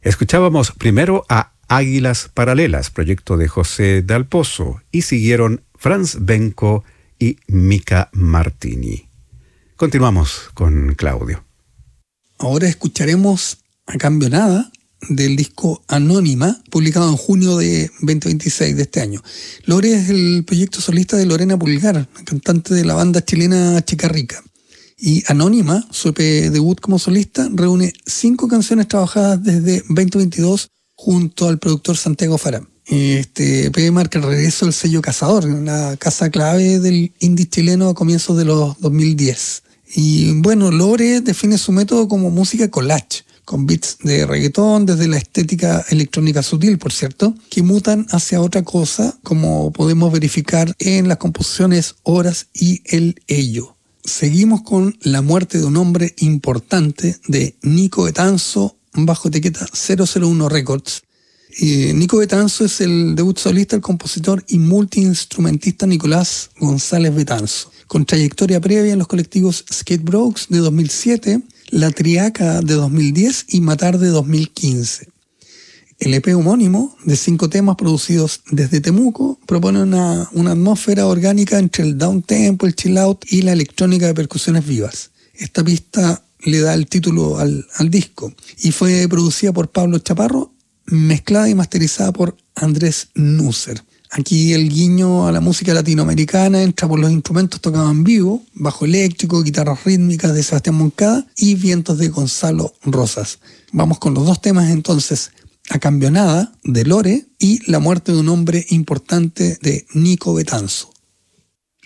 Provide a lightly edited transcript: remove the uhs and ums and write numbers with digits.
Escuchábamos primero a Águilas Paralelas, proyecto de José Dal Pozo, y siguieron Franz Benko y Mika Martini. Continuamos con Claudio. Ahora escucharemos A Cambio Nada, del disco Anónima, publicado en junio de 2026 de este año. Lore es el proyecto solista de Lorena Pulgar, cantante de la banda chilena Chica Rica. Y Anónima, su EP debut como solista, reúne 5 canciones trabajadas desde 2022 junto al productor Santiago Farah. Este EP marca el regreso del sello Cazador, la casa clave del indie chileno a comienzos de los 2010. Y bueno, Lore define su método como música collage, con beats de reggaetón desde la estética electrónica sutil, por cierto, que mutan hacia otra cosa, como podemos verificar en las composiciones Horas y El Ello. Seguimos con La muerte de un hombre importante de Nico Betanzo, bajo etiqueta 001 Records. Nico Betanzo es el debut solista del compositor y multiinstrumentista Nicolás González Betanzo, con trayectoria previa en los colectivos Skate Bros de 2007, La Triaca de 2010 y Matar de 2015. El EP homónimo, de 5 temas producidos desde Temuco, propone una atmósfera orgánica entre el downtempo, el chill out y la electrónica de percusiones vivas. Esta pista le da el título al disco y fue producida por Pablo Chaparro, mezclada y masterizada por Andrés Nusser. Aquí el guiño a la música latinoamericana entra por los instrumentos tocados en vivo, bajo eléctrico, guitarras rítmicas de Sebastián Moncada y vientos de Gonzalo Rosas. Vamos con los 2 temas entonces, A Cambio Nada, de Lore, y La muerte de un hombre importante, de Nico Betanzo.